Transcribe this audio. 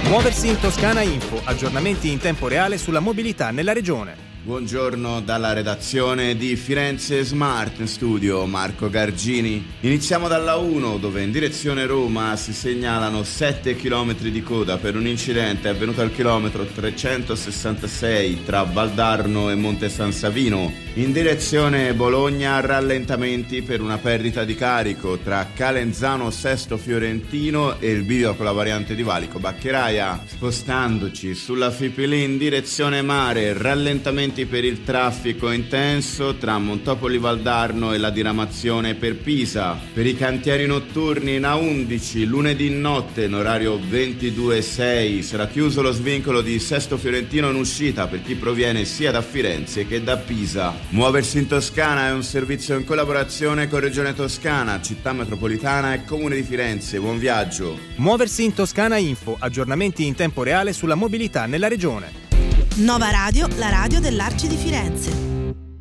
Muoversi in Toscana Info, aggiornamenti in tempo reale sulla mobilità nella regione. Buongiorno dalla redazione di Firenze Smart Studio, Marco Gargini. Iniziamo dalla 1, dove in direzione Roma si segnalano 7 km di coda per un incidente avvenuto al chilometro 366 tra Valdarno e Monte San Savino. In direzione Bologna rallentamenti per una perdita di carico tra Calenzano Sesto Fiorentino e il bivio con la variante di Valico Baccheraia. Spostandoci sulla Fipili in direzione mare, rallentamenti per il traffico intenso tra Montopoli Valdarno e la diramazione per Pisa. Per i cantieri notturni in A11 lunedì notte in orario 22:06 sarà chiuso lo svincolo di Sesto Fiorentino in uscita per chi proviene sia da Firenze che da Pisa. Muoversi in Toscana è un servizio in collaborazione con Regione Toscana, Città Metropolitana e Comune di Firenze. Buon viaggio. Muoversi in Toscana Info, aggiornamenti in tempo reale sulla mobilità nella regione. Nova Radio, la radio dell'Arci di Firenze.